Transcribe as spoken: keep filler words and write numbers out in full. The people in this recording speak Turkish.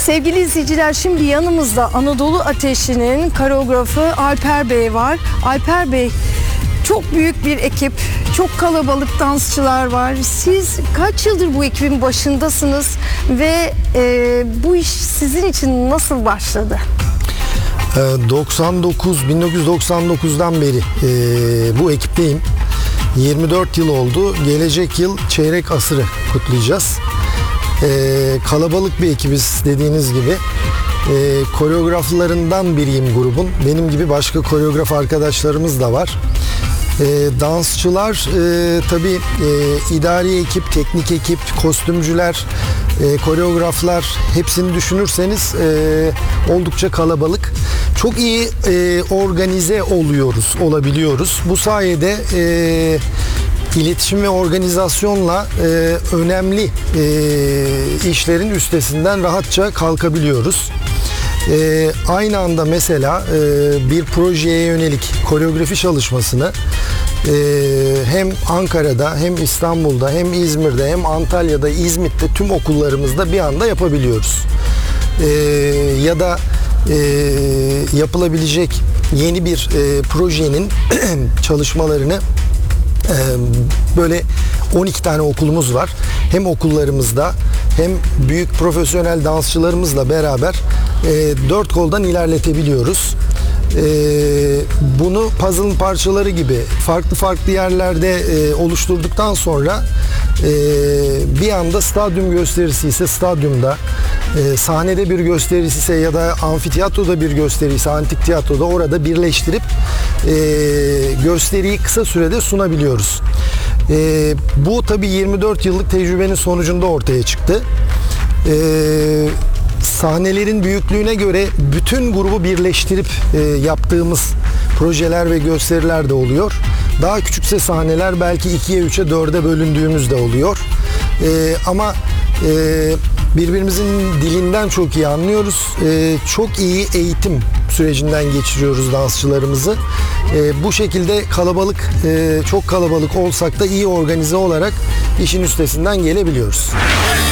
Sevgili izleyiciler, şimdi yanımızda Anadolu Ateşi'nin koreografı Alper Bey var. Alper Bey, çok büyük bir ekip, çok kalabalık dansçılar var. Siz kaç yıldır bu ekibin başındasınız ve e, bu iş sizin için nasıl başladı? doksan dokuz bin dokuz yüz doksan dokuzdan beri e, bu ekipteyim. yirmi dört yıl oldu. Gelecek yıl çeyrek asırı kutlayacağız. E, kalabalık bir ekibiz dediğiniz gibi. E, koreograflarından biriyim grubun. Benim gibi başka koreograf arkadaşlarımız da var. E, dansçılar e, tabii e, idari ekip, teknik ekip, kostümcüler, e, koreograflar hepsini düşünürseniz e, oldukça kalabalık. Çok iyi e, organize oluyoruz, olabiliyoruz. Bu sayede e, iletişim ve organizasyonla e, önemli e, işlerin üstesinden rahatça kalkabiliyoruz. E, aynı anda mesela e, bir projeye yönelik koreografi çalışmasını e, hem Ankara'da, hem İstanbul'da, hem İzmir'de, hem Antalya'da, İzmit'te tüm okullarımızda bir anda yapabiliyoruz. E, ya da e, yapılabilecek yeni bir e, projenin çalışmalarını e, böyle on iki tane okulumuz var. Hem okullarımızda hem büyük profesyonel dansçılarımızla beraber e, dört koldan ilerletebiliyoruz. E, bunu puzzle parçaları gibi farklı farklı yerlerde e, oluşturduktan sonra e, bir anda stadyum gösterisi ise stadyumda, e, sahnede bir gösterisi ise ya da amfitiyatroda bir gösteri ise antik tiyatroda orada birleştirip e, gösteriyi kısa sürede sunabiliyoruz. E, bu tabii yirmi dört yıllık tecrübenin sonucunda ortaya çıktı. E, sahnelerin büyüklüğüne göre bütün grubu birleştirip e, yaptığımız projeler ve gösteriler de oluyor. Daha küçükse sahneler belki ikiye, üçe, dörde bölündüğümüz de oluyor. E, ama e, birbirimizin dilinden çok iyi anlıyoruz. E, çok iyi eğitim sürecinden geçiriyoruz dansçılarımızı. E, bu şekilde kalabalık, e, çok kalabalık olsak da iyi organize olarak işin üstesinden gelebiliyoruz.